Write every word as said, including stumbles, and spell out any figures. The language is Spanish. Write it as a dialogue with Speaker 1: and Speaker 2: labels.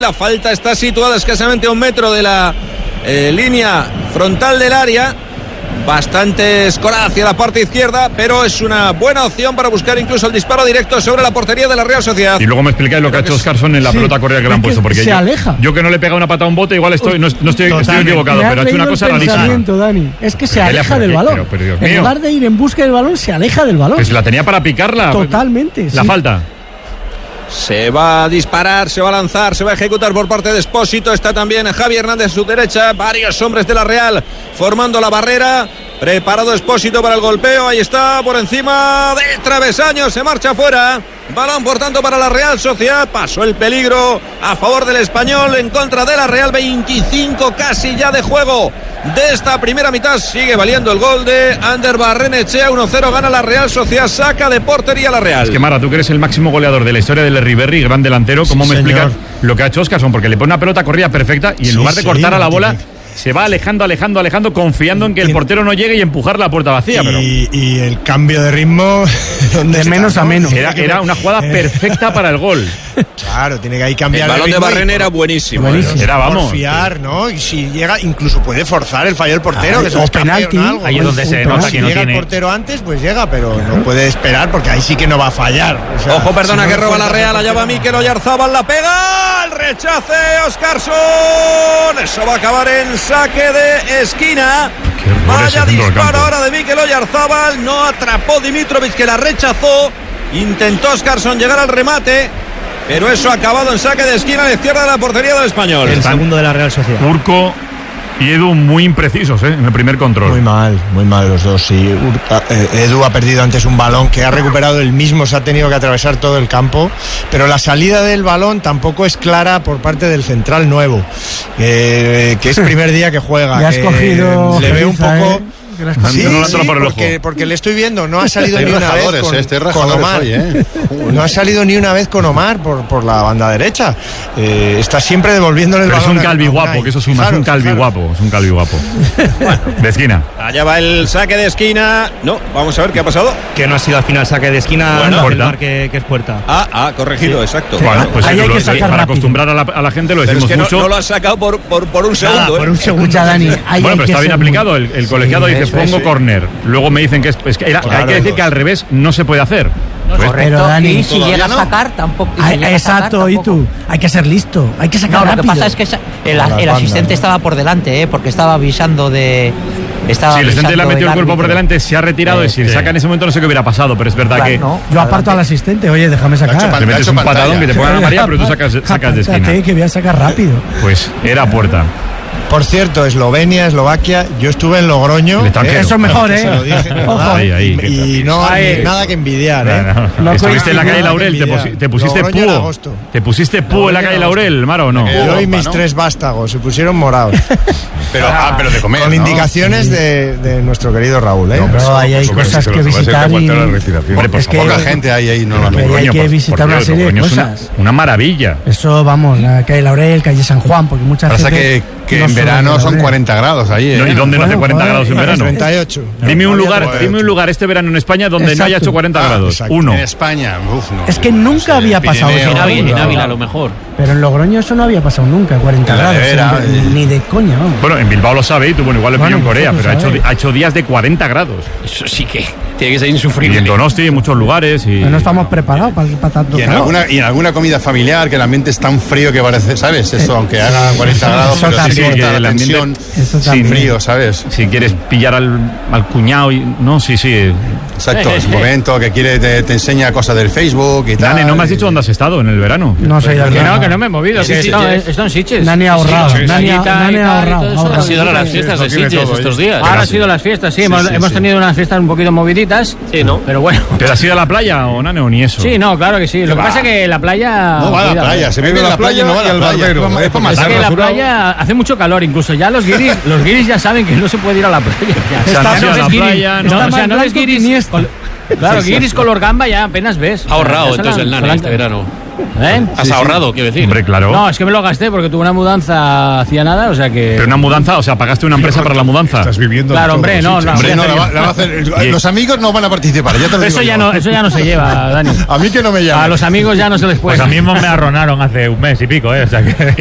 Speaker 1: La falta está situada escasamente a un metro de la eh, línea frontal del área. Bastante escorada hacia la parte izquierda, pero es una buena opción para buscar incluso el disparo directo sobre la portería de la Real Sociedad.
Speaker 2: Y luego me explicáis lo que ha hecho Oscarson en la sí, pelota corrida que le han puesto, porque
Speaker 3: se
Speaker 2: yo,
Speaker 3: aleja.
Speaker 2: yo que no le he pegado una pata a un bote, igual estoy, no, no estoy, estoy equivocado, pero ha hecho una cosa rarísima.
Speaker 3: Dani, es que se aleja del balón. Pero, pero, en lugar de ir en busca del balón, se aleja del balón.
Speaker 2: Pues la tenía para picarla.
Speaker 3: Totalmente.
Speaker 2: La
Speaker 3: sí.
Speaker 2: falta.
Speaker 1: Se va a disparar, se va a lanzar, se va a ejecutar por parte de Expósito. Está también Javi Hernández a su derecha. Varios hombres de la Real formando la barrera. Preparado Expósito para el golpeo. Ahí está, por encima del travesaño. Se marcha fuera. Balón, por tanto, para la Real Sociedad. Pasó el peligro a favor del Español, en contra de la Real. veinticinco casi ya de juego de esta primera mitad. Sigue valiendo el gol de Ander Barrenechea. uno cero gana la Real Sociedad. Saca de portería la Real.
Speaker 2: Es que, Mara, tú que eres el máximo goleador de la historia del Riverri, gran delantero, ¿cómo sí, me señor. explicas lo que ha hecho Oscarson? Porque le pone una pelota corrida perfecta y en sí, lugar de cortar sí, a la bola... se va alejando, alejando, alejando, confiando en que el portero no llegue y empujar la puerta vacía.
Speaker 4: Y,
Speaker 2: pero...
Speaker 4: y el cambio de ritmo
Speaker 3: de está, menos a menos.
Speaker 2: Era, era una jugada perfecta para el gol.
Speaker 4: Claro, tiene que ahí cambiar
Speaker 1: el balón
Speaker 4: el
Speaker 1: de Barren era buenísimo.
Speaker 3: buenísimo.
Speaker 2: Era, vamos.
Speaker 4: Confiar, ¿no? Y si llega, incluso puede forzar el fallo del portero.
Speaker 3: Ah,
Speaker 4: que
Speaker 3: o penalti.
Speaker 4: Algo,
Speaker 2: ahí es donde se nota
Speaker 4: si
Speaker 2: que no
Speaker 4: llega
Speaker 2: tiene...
Speaker 4: el portero antes, pues llega, pero claro. no puede esperar porque ahí sí que no va a fallar. O sea,
Speaker 1: Ojo, perdona,
Speaker 4: si no
Speaker 1: que roba la Real. Allá va Mikel Oyarzábal, la pega. El rechace, Oscarson. Eso va a acabar en saque de esquina. Vaya disparo ahora de Mikel Oyarzábal. No atrapó Dimitrovic, que la rechazó. Intentó Oscarson llegar al remate, pero eso ha acabado en saque de esquina a la izquierda de la portería del Español.
Speaker 5: El segundo de la Real Sociedad.
Speaker 2: Urco y Edu muy imprecisos, ¿eh? En el primer control.
Speaker 4: Muy mal, muy mal los dos. Sí. Edu ha perdido antes un balón que ha recuperado él mismo, se ha tenido que atravesar todo el campo, pero la salida del balón tampoco es clara por parte del central nuevo, eh, que es primer día que juega.
Speaker 3: Ya has
Speaker 4: que
Speaker 3: cogido
Speaker 4: le veo un poco...
Speaker 3: ¿eh?
Speaker 4: Sí,
Speaker 2: no
Speaker 4: sí,
Speaker 2: por el
Speaker 4: porque, porque le estoy viendo, no ha salido
Speaker 6: estoy
Speaker 4: ni una vez con,
Speaker 6: este
Speaker 4: con Omar. Hoy, ¿eh? No ha salido ni una vez con Omar por, por la banda derecha. Eh, está siempre devolviéndole el
Speaker 2: Pero
Speaker 4: balón.
Speaker 2: Es un calvi guapo, que eso es un,
Speaker 4: claro,
Speaker 2: es un calvi
Speaker 4: claro.
Speaker 2: guapo, es un calvi guapo. Bueno, de esquina.
Speaker 1: Allá va el saque de esquina. No, vamos a ver qué ha pasado.
Speaker 5: Que no ha sido al final saque de esquina,
Speaker 1: bueno,
Speaker 5: el mar que, que es puerta.
Speaker 1: Ah, ah, corregido, sí. exacto.
Speaker 2: Sí. Bueno, pues
Speaker 3: ahí
Speaker 2: eso,
Speaker 3: hay que
Speaker 2: lo,
Speaker 3: sacar
Speaker 2: para
Speaker 3: rápido.
Speaker 2: acostumbrar a la, a la gente lo decimos
Speaker 1: es que
Speaker 2: mucho.
Speaker 1: No, no lo has sacado por, por, por un segundo.
Speaker 3: Nada,
Speaker 1: ¿eh?
Speaker 3: por un segundo, Escucha, Dani. Ahí
Speaker 2: bueno, pero está bien aplicado.
Speaker 3: Muy...
Speaker 2: El, el colegiado sí, dice
Speaker 3: eso,
Speaker 2: pongo
Speaker 3: eso.
Speaker 2: córner. Luego me dicen que es, es que era, claro, hay que decir que al revés no se puede hacer.
Speaker 7: No,
Speaker 2: pues,
Speaker 7: correcto,
Speaker 3: pero, Dani,
Speaker 7: y si llega no? a sacar tampoco.
Speaker 3: Ay,
Speaker 7: si
Speaker 3: exacto,
Speaker 7: sacar,
Speaker 3: y tú, hay que ser listo, hay que sacar
Speaker 7: no,
Speaker 3: rápido.
Speaker 7: Lo que pasa es que el, el asistente estaba por delante, ¿eh? Porque estaba avisando de. Estaba
Speaker 2: si el asistente le ha metido el cuerpo por delante, se ha retirado,
Speaker 7: eh,
Speaker 2: y si
Speaker 7: sí.
Speaker 2: le saca en ese momento no sé qué hubiera pasado, pero es verdad
Speaker 7: claro,
Speaker 2: que.
Speaker 7: No,
Speaker 3: yo aparto al asistente, oye, déjame sacar.
Speaker 2: Le metes un patadón que te pongan a María, pero tú sacas, sacas de esquina.
Speaker 3: Que voy a sacar rápido.
Speaker 2: Pues era puerta.
Speaker 4: Por cierto, Eslovenia, Eslovaquia, yo estuve en Logroño.
Speaker 3: ¿eh? Eso es mejor, ¿eh?
Speaker 4: Se lo dije, ¿verdad?
Speaker 2: Ahí, ahí,
Speaker 4: y, y no hay nada que envidiar, ¿eh?
Speaker 2: No, no. Estuviste en la calle Laurel, te, pusi, te pusiste púo. ¿Te pusiste púo en la calle Laurel, Mara, o no?
Speaker 4: Yo y mis ¿no? tres vástagos se pusieron morados.
Speaker 6: Pero, ah, pero de comer,
Speaker 4: con
Speaker 6: ¿no?
Speaker 4: indicaciones sí. de, de nuestro querido Raúl, ¿eh?
Speaker 3: No, pero ahí hay cosas que visitar y...
Speaker 6: Hombre, pues poca gente hay ahí normalmente.
Speaker 3: Hay que visitar una serie de cosas.
Speaker 2: Una maravilla.
Speaker 3: Eso, vamos, la calle Laurel, calle San Juan, porque mucha gente...
Speaker 6: Pasa que, que en verano son cuarenta grados ahí, ¿eh?
Speaker 2: No, ¿y dónde no hace cuarenta
Speaker 3: joder,
Speaker 2: grados en verano?
Speaker 4: treinta y ocho.
Speaker 2: Dime un lugar, dime un lugar este verano en España donde no haya hecho cuarenta grados. Uno.
Speaker 6: En España, uf, no.
Speaker 3: Es que nunca había pasado eso.
Speaker 5: En Ávila, en Ávila a lo mejor.
Speaker 3: Pero en Logroño eso no había pasado nunca, cuarenta grados.
Speaker 6: Nevera,
Speaker 3: ni,
Speaker 6: eh.
Speaker 3: ni de coña, vamos.
Speaker 2: Bueno, en Bilbao lo sabe y tú, bueno, igual lo
Speaker 3: Bueno,
Speaker 2: pillo en Corea, pero ha hecho,
Speaker 3: sabe.
Speaker 2: ha hecho días de cuarenta grados.
Speaker 5: Eso sí que tiene que ser
Speaker 2: Y
Speaker 5: insufrible.
Speaker 2: en Donosti, en muchos lugares. Y...
Speaker 3: No estamos preparados para, para tanto
Speaker 6: Y en,
Speaker 3: calor.
Speaker 6: alguna, y en alguna comida familiar que el ambiente es tan frío que parece, ¿sabes? Eso, aunque haga cuarenta grados,
Speaker 3: eso
Speaker 6: pero sí,
Speaker 3: también.
Speaker 6: sí,
Speaker 2: que
Speaker 6: la
Speaker 2: el ambiente-
Speaker 6: tensión
Speaker 3: Eso
Speaker 6: sin
Speaker 3: también.
Speaker 6: frío, ¿sabes?
Speaker 2: Si quieres pillar al, al cuñado y... No, sí, sí.
Speaker 6: Exacto, es un momento que quiere te, te enseña cosas del Facebook y tal.
Speaker 2: Dani, ¿no me has dicho dónde has estado en el verano?
Speaker 3: No sé,
Speaker 5: Que no, que no me he movido.
Speaker 7: Sí,
Speaker 5: que
Speaker 7: sí,
Speaker 5: he estado-
Speaker 7: sí.
Speaker 5: he estado en Sitges.
Speaker 3: Nani ha ahorrado,
Speaker 5: Sí, sí,
Speaker 3: Nani ha-
Speaker 5: sí,
Speaker 3: Nani ha ahorrado, ahorrado.
Speaker 5: Han sido las fiestas de Sitges estos días. Ahora han sido las fiestas, sí. Hemos,
Speaker 6: sí,
Speaker 5: hemos
Speaker 6: sí.
Speaker 5: tenido unas fiestas un poquito moviditas. Sí, ¿no? Pero bueno.
Speaker 2: ¿Pero has ido a la playa o Nane o ni eso?
Speaker 5: Sí, no, claro que sí. Lo que pasa es que la playa...
Speaker 6: No va a la
Speaker 5: cuidado,
Speaker 6: playa,
Speaker 5: ¿eh?
Speaker 6: se vive en la playa y no va a la playa. Es para- es para
Speaker 5: Es que
Speaker 6: matarlo.
Speaker 5: la playa hace mucho calor, incluso ya los guiris, los guiris ya saben que no se puede ir a la playa. Ya.
Speaker 2: Está
Speaker 5: Ya no
Speaker 2: a
Speaker 5: ves
Speaker 2: la
Speaker 5: guiris,
Speaker 2: playa,
Speaker 5: no,
Speaker 2: no.
Speaker 5: o sea,
Speaker 3: Está
Speaker 5: no
Speaker 3: más
Speaker 5: ves
Speaker 3: blanco que
Speaker 5: guiris.
Speaker 3: Iniesta.
Speaker 5: col- Claro, guiris color gamba ya apenas ves.
Speaker 8: Ha ahorrado
Speaker 5: Ya se la-
Speaker 8: entonces el
Speaker 5: se la
Speaker 8: Nani
Speaker 5: han-
Speaker 8: este verano.
Speaker 5: ¿Eh?
Speaker 8: Has
Speaker 5: Sí,
Speaker 8: ahorrado,
Speaker 5: sí.
Speaker 8: quiero decir.
Speaker 2: Hombre, claro.
Speaker 5: No, es que me lo gasté porque tuve una mudanza hacía nada, o sea que...
Speaker 2: Pero una mudanza, o sea, pagaste una empresa para la mudanza.
Speaker 9: Estás viviendo.
Speaker 5: Claro, hombre, no, no.
Speaker 6: Hombre, no, la va- la va a hacer- los amigos no van a participar, ya te lo
Speaker 5: Eso
Speaker 6: digo
Speaker 5: ya
Speaker 6: yo.
Speaker 5: no, eso ya no se lleva, Dani.
Speaker 6: A mí que no me llama.
Speaker 5: A los amigos ya no se les puede.
Speaker 10: Pues a mí me arronaron hace un mes y pico, ¿eh? O sea que...